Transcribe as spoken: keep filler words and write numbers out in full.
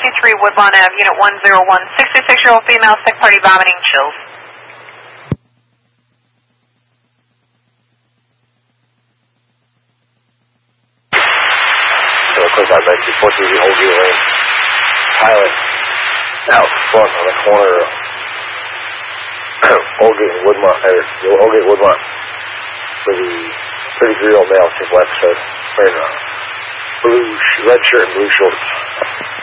twenty-three Woodlawn Avenue, Unit one zero one, sixty-six-year-old female, sick party, vomiting, chills. So click on that fourteen Old Gate Lane. Pilot out front on the corner of Old Gate and Woodmont, or Old Gate Woodmont, for the thirty-three-year-old male, sick left side, wearing a blue red shirt and blue shorts.